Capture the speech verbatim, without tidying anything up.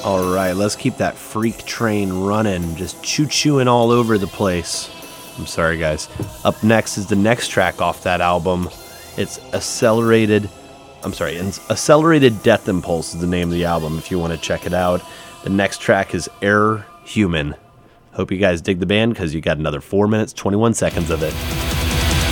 All right, let's keep that freak train running, just choo-chooing all over the place. I'm sorry, guys. Up next is the next track off that album. It's Accelerated, I'm sorry, Accelerated Death Impulse is the name of the album if you want to check it out. The next track is Error Human. Hope you guys dig the band because you got another four minutes, twenty-one seconds of it.